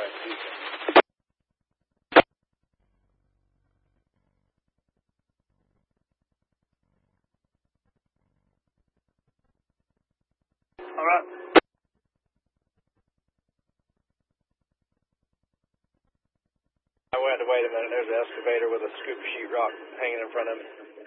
All right. I had to wait a minute. There's an excavator with a scoop of sheetrock hanging in front of it.